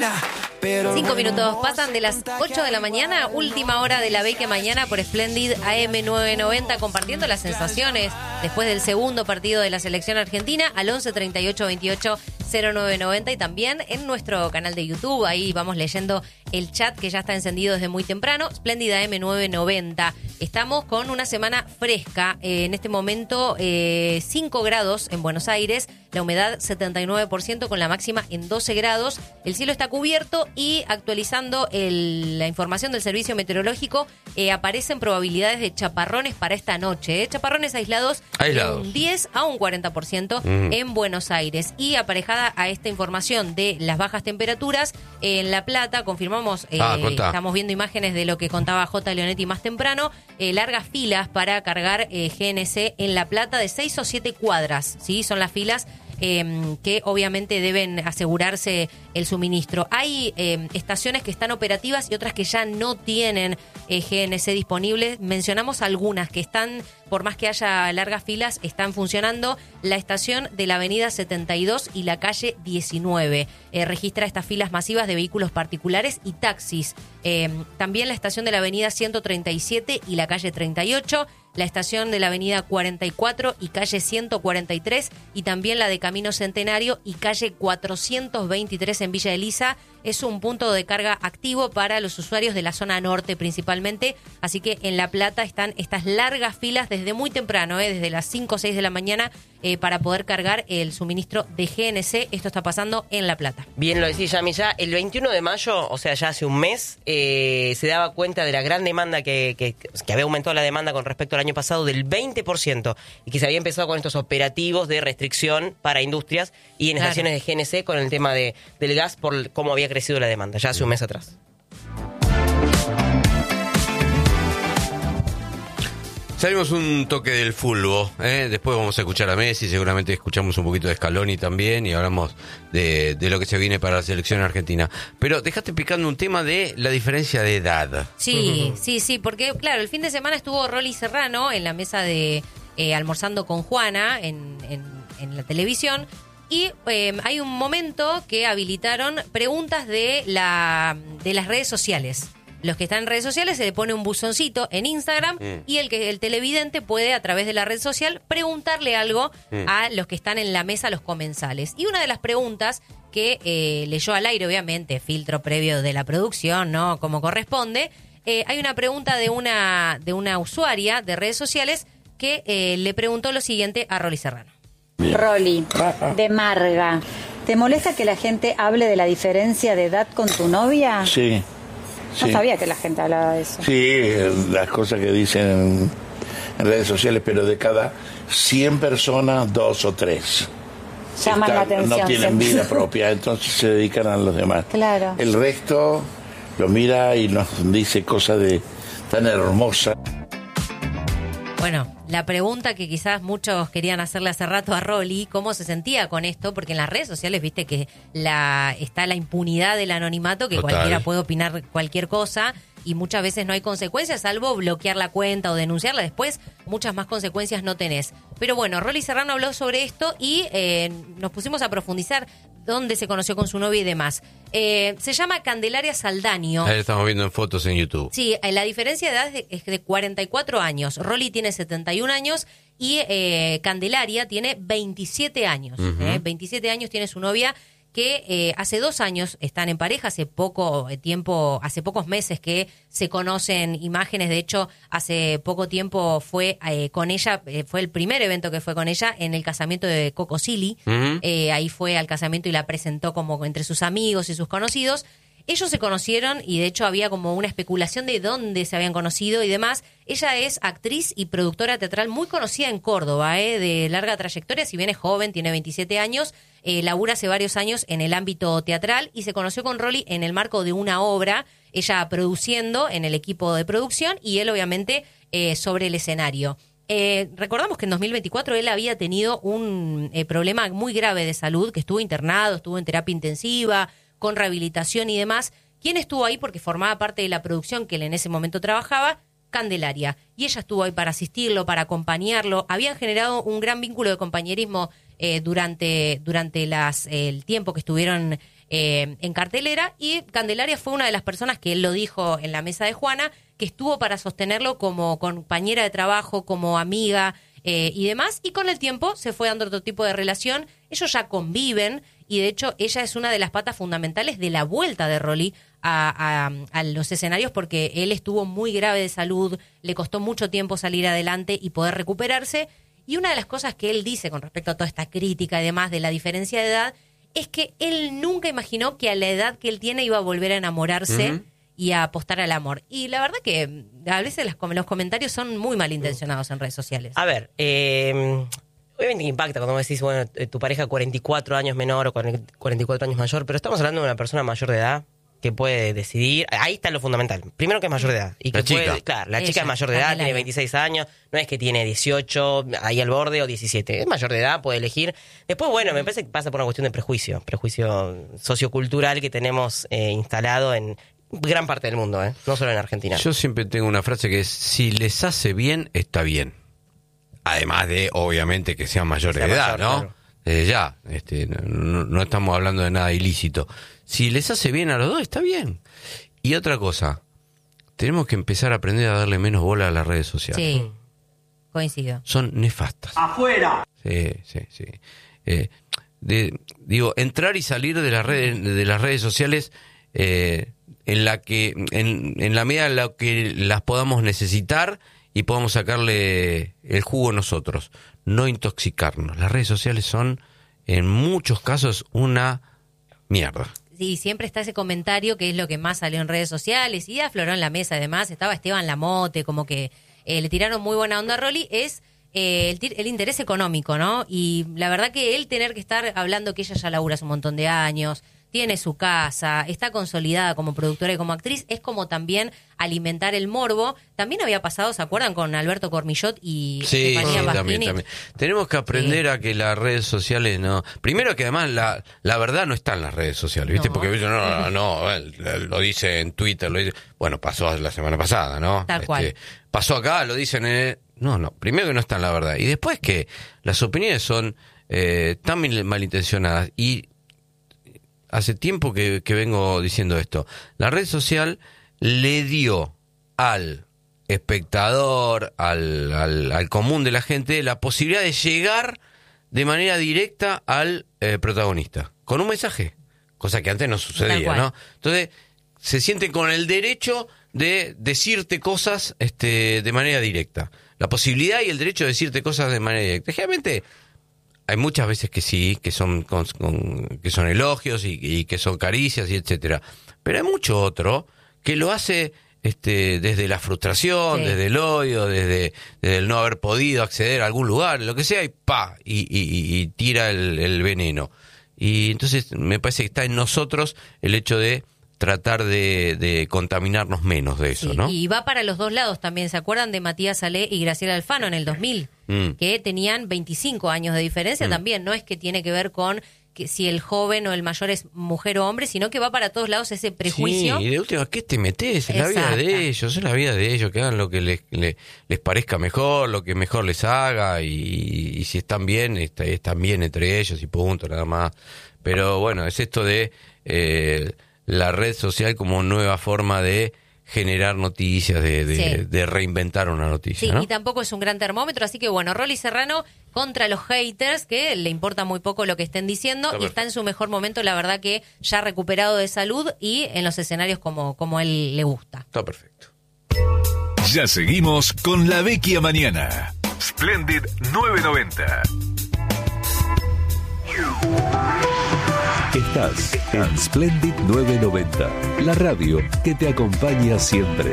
pero 5 minutos pasan de las 8 de la mañana, última hora de la Bake Mañana por Splendid AM990, compartiendo las sensaciones después del segundo partido de la selección argentina al 11 38 28 0990 y también en nuestro canal de YouTube. Ahí vamos leyendo el chat que ya está encendido desde muy temprano. Splendid AM990. Estamos con una semana fresca. En este momento 5 grados en Buenos Aires, la humedad 79% con la máxima en 12 grados. El cielo está cubierto y actualizando la información del servicio meteorológico, aparecen probabilidades de chaparrones para esta noche. Chaparrones aislados. De un 10 a un 40% en Buenos Aires. Y aparejada a esta información de las bajas temperaturas, en La Plata, confirmamos, estamos viendo imágenes de lo que contaba J. Leonetti más temprano, largas filas para cargar GNC en La Plata de 6 o 7 cuadras, ¿sí? Son las filas que obviamente deben asegurarse el suministro. Hay estaciones que están operativas y otras que ya no tienen GNC disponibles. Mencionamos algunas que están, por más que haya largas filas, están funcionando. La estación de la avenida 72 y la calle 19 registra estas filas masivas de vehículos particulares y taxis. También la estación de la avenida 137 y la calle 38, la estación de la avenida 44 y calle 143 y también la de Camino Centenario y calle 423 en Villa Elisa. Es un punto de carga activo para los usuarios de la zona norte principalmente, así que en La Plata están estas largas filas desde muy temprano, desde las 5 o 6 de la mañana, para poder cargar el suministro de GNC. Esto está pasando en La Plata. Bien lo decís, Yami, ya el 21 de mayo, o sea, ya hace un mes, se daba cuenta de la gran demanda que había aumentado la demanda con respecto al año pasado del 20% y que se había empezado con estos operativos de restricción para industrias y en estaciones de GNC con el tema del gas por cómo había crecido la demanda, ya hace un mes atrás. Salimos un toque del fútbol, después vamos a escuchar a Messi, seguramente escuchamos un poquito de Scaloni también y hablamos de lo que se viene para la selección argentina. Pero dejaste picando un tema de la diferencia de edad. Sí, porque claro, el fin de semana estuvo Rolly Serrano en la mesa de almorzando con Juana en la televisión y hay un momento que habilitaron preguntas de las redes sociales. Los que están en redes sociales se le pone un buzoncito en Instagram y el televidente puede a través de la red social preguntarle algo a los que están en la mesa, los comensales. Y una de las preguntas que leyó al aire, obviamente, filtro previo de la producción, ¿no? Como corresponde, hay una pregunta de una usuaria de redes sociales que le preguntó lo siguiente a Rolly Serrano. Rolly, de Marga, ¿te molesta que la gente hable de la diferencia de edad con tu novia? Sí. No sabía que la gente hablaba de eso. Sí, las cosas que dicen en redes sociales, pero de cada 100 personas, 2 o 3 llaman la atención. No tienen siempre. vida propia, entonces se dedican a los demás. Claro. El resto lo mira y nos dice cosas tan hermosas. Bueno, la pregunta que quizás muchos querían hacerle hace rato a Rolly, ¿cómo se sentía con esto? Porque en las redes sociales, viste que está la impunidad del anonimato, que Total. Cualquiera puede opinar cualquier cosa y muchas veces no hay consecuencias, salvo bloquear la cuenta o denunciarla. Después, muchas más consecuencias no tenés. Pero bueno, Rolly Serrano habló sobre esto y nos pusimos a profundizar dónde se conoció con su novia y demás. Se llama Candelaria Saldaño. Ahí estamos viendo en fotos en YouTube. Sí, la diferencia de edad es de 44 años. Rolly tiene 71 años y Candelaria tiene 27 años. 27 años tiene su novia, que hace 2 años están en pareja, hace pocos meses que se conocen imágenes. De hecho, hace poco tiempo fue con ella, fue el primer evento que fue con ella en el casamiento de Coco Silly. Ahí fue al casamiento y la presentó como entre sus amigos y sus conocidos. Ellos se conocieron y de hecho había como una especulación de dónde se habían conocido y demás. Ella es actriz y productora teatral muy conocida en Córdoba, de larga trayectoria, si bien es joven, tiene 27 años, labura hace varios años en el ámbito teatral y se conoció con Rolly en el marco de una obra, ella produciendo en el equipo de producción y él obviamente sobre el escenario. Recordamos que en 2024 él había tenido un problema muy grave de salud, que estuvo internado, estuvo en terapia intensiva, con rehabilitación y demás. ¿Quién estuvo ahí? Porque formaba parte de la producción que él en ese momento trabajaba, Candelaria. Y ella estuvo ahí para asistirlo, para acompañarlo. Habían generado un gran vínculo de compañerismo durante el tiempo que estuvieron en cartelera, y Candelaria fue una de las personas que él lo dijo en la mesa de Juana, que estuvo para sostenerlo como compañera de trabajo, como amiga y demás, y con el tiempo se fue dando otro tipo de relación. Ellos ya conviven, y de hecho ella es una de las patas fundamentales de la vuelta de Rolly a los escenarios, porque él estuvo muy grave de salud, le costó mucho tiempo salir adelante y poder recuperarse, y una de las cosas que él dice con respecto a toda esta crítica y demás de la diferencia de edad, es que él nunca imaginó que a la edad que él tiene iba a volver a enamorarse y a apostar al amor. Y la verdad que a veces los comentarios son muy malintencionados en redes sociales. A ver, obviamente impacta cuando decís, bueno, tu pareja 44 años menor o 44 años mayor, pero estamos hablando de una persona mayor de edad que puede decidir. Ahí está lo fundamental. Primero, que es mayor de edad. Y que la chica. Claro, la Ella, chica es mayor de edad, tiene 26 años, no es que tiene 18 ahí al borde o 17. Es mayor de edad, puede elegir. Después, bueno, me parece que pasa por una cuestión de prejuicio sociocultural que tenemos instalado en gran parte del mundo, no solo en Argentina. Yo siempre tengo una frase que es: si les hace bien, está bien. Además de, obviamente, que sean mayores de edad, ¿no? Claro. Ya, no estamos hablando de nada ilícito. Si les hace bien a los dos, está bien. Y otra cosa, tenemos que empezar a aprender a darle menos bola a las redes sociales. Sí, coincido. Son nefastas. ¡Afuera! Sí. Digo, entrar y salir de las redes sociales en la medida en la que las podamos necesitar y podamos sacarle el jugo nosotros, no intoxicarnos. Las redes sociales son, en muchos casos, una mierda. Sí, siempre está ese comentario que es lo que más salió en redes sociales y afloró en la mesa. Además, estaba Esteban Lamote, como que le tiraron muy buena onda a Rolly. Es el interés económico, ¿no? Y la verdad que él tener que estar hablando que ella ya labura hace un montón de años, tiene su casa, está consolidada como productora y como actriz, es como también alimentar el morbo. También había pasado, ¿se acuerdan? Con Alberto Cormillot y Sí, Estefanía Pasquini. también. Tenemos que aprender a que las redes sociales no... Primero que además la verdad no está en las redes sociales, ¿viste? No. Porque lo dice en Twitter, lo dice... Bueno, pasó la semana pasada, ¿no? Tal cual. Pasó acá, lo dicen en... No, primero que no está en la verdad. Y después que las opiniones son tan malintencionadas. Y hace tiempo que vengo diciendo esto. La red social le dio al espectador, al común de la gente, la posibilidad de llegar de manera directa al protagonista, con un mensaje, cosa que antes no sucedía, ¿no? Entonces, se sienten con el derecho de decirte cosas de manera directa. La posibilidad y el derecho de decirte cosas de manera directa. Generalmente hay muchas veces que sí, que son que son elogios y que son caricias y etcétera. Pero hay mucho otro que lo hace desde la frustración, desde el odio, desde el no haber podido acceder a algún lugar, lo que sea, y tira el veneno. Y entonces me parece que está en nosotros el hecho de tratar de contaminarnos menos de eso, ¿no? Y va para los dos lados también. ¿Se acuerdan de Matías Salé y Graciela Alfano en el 2000? Que tenían 25 años de diferencia también. No es que tiene que ver con que si el joven o el mayor es mujer o hombre, sino que va para todos lados ese prejuicio. Sí, y de última, ¿qué te metes? Es la vida de ellos, es la vida de ellos, que hagan lo que les parezca mejor, lo que mejor les haga, y si están bien, están bien entre ellos y punto, nada más. Pero bueno, es esto de la red social como nueva forma de generar noticias, de reinventar una noticia, Sí, ¿no? y tampoco es un gran termómetro, así que bueno, Rolly Serrano contra los haters, que le importa muy poco lo que estén diciendo, y está en su mejor momento, la verdad que ya recuperado de salud y en los escenarios como él le gusta. Está perfecto. Ya seguimos con La Vecchia Mañana. Splendid 990. Estás en Splendid 990, la radio que te acompaña siempre.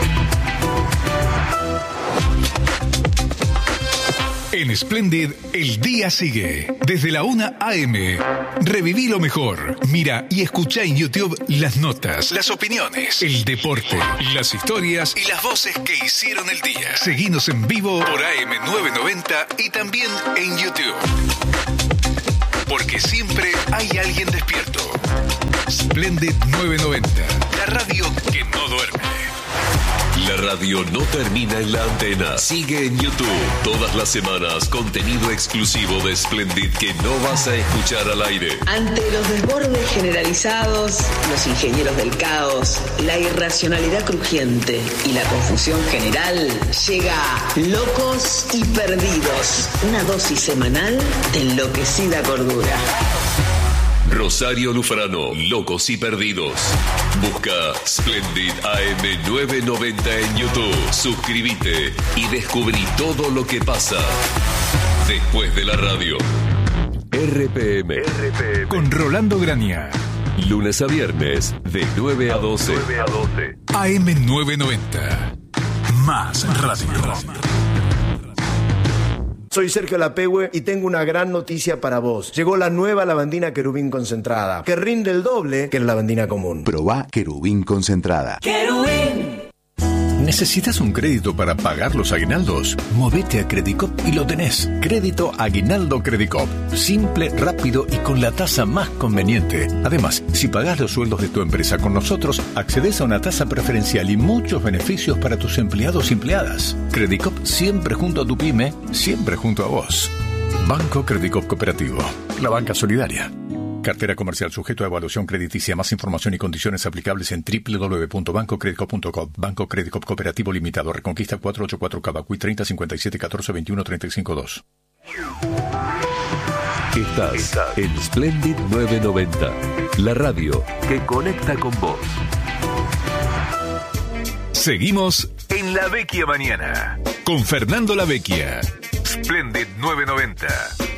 En Splendid, el día sigue. Desde la 1 a.m. Reviví lo mejor. Mira y escucha en YouTube las notas, las opiniones, el deporte, las historias y las voces que hicieron el día. Seguinos en vivo por AM990 y también en YouTube. Porque siempre hay alguien despierto. Splendid 990, la radio que no duerme. La radio no termina en la antena. Sigue en YouTube. Todas las semanas, contenido exclusivo de Splendid que no vas a escuchar al aire. Ante los desbordes generalizados, los ingenieros del caos, la irracionalidad crujiente y la confusión general, llega Locos y Perdidos. Una dosis semanal de enloquecida cordura. Rosario Lufrano, Locos y Perdidos. Busca Splendid AM990 en YouTube. Suscríbete y descubrí todo lo que pasa después de la radio. RPM. Con Rolando Grania. Lunes a viernes, de 9 a 12. AM990. Más radio. Soy Sergio Lapehue y tengo una gran noticia para vos. Llegó la nueva lavandina Querubín concentrada, que rinde el doble que la lavandina común. Probá Querubín concentrada. ¡Querubín! ¿Necesitas un crédito para pagar los aguinaldos? Movete a Credicop y lo tenés. Crédito Aguinaldo Credicop. Simple, rápido y con la tasa más conveniente. Además, si pagás los sueldos de tu empresa con nosotros, accedes a una tasa preferencial y muchos beneficios para tus empleados y empleadas. Credicop siempre junto a tu pyme, siempre junto a vos. Banco Credicop Cooperativo. La banca solidaria. Cartera comercial sujeto a evaluación crediticia. Más información y condiciones aplicables en www.bancocredicop.com. Banco Credicop Cooperativo Limitado. Reconquista 484 Cavacuy 30 57 14 21 35 2. Estás en Splendid 990, la radio que conecta con vos. Seguimos en La Vecchia Mañana con Fernando La Vecchia. Splendid 990.